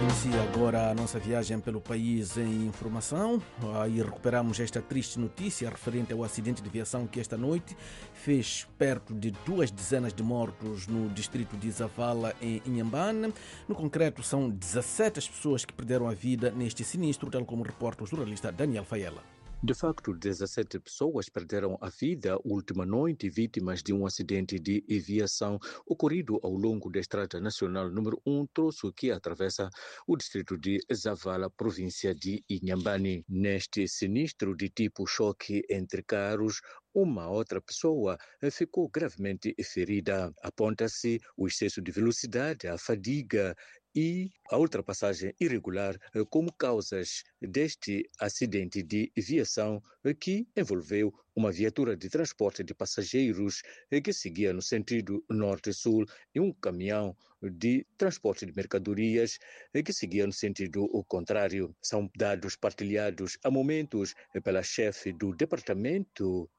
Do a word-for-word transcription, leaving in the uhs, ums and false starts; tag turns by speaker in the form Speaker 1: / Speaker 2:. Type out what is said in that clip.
Speaker 1: Inicia agora a nossa viagem pelo país em informação e recuperamos esta triste notícia referente ao acidente de viação que esta noite fez perto de duas dezenas de mortos no distrito de Zavala, em Inhambane. No concreto, são dezassete as pessoas que perderam a vida neste sinistro, tal como reporta o jornalista Daniel Faiela.
Speaker 2: De facto, dezassete pessoas perderam a vida última noite vítimas de um acidente de aviação ocorrido ao longo da Estrada Nacional número um, troço que atravessa o distrito de Zavala, província de Inhambane. Neste sinistro de tipo choque entre carros, uma outra pessoa ficou gravemente ferida. Aponta-se o excesso de velocidade, a fadiga e a ultrapassagem irregular como causas deste acidente de viação que envolveu uma viatura de transporte de passageiros que seguia no sentido norte-sul e um caminhão de transporte de mercadorias que seguia no sentido contrário. São dados partilhados a momentos pela chefe do Departamento